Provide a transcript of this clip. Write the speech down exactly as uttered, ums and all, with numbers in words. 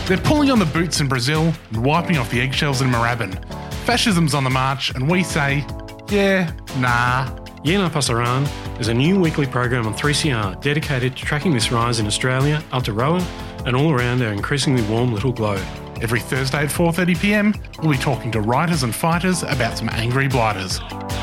They're pulling on the boots in Brazil and wiping off the eggshells in Moorabbin. Fascism's on the march and we say, yeah, nah. Yena Pasaran is a new weekly program on three C R dedicated to tracking this rise in Australia, Aotearoa and all around our increasingly warm little globe. Every Thursday at four thirty p m, we'll be talking to writers and fighters about some angry blighters.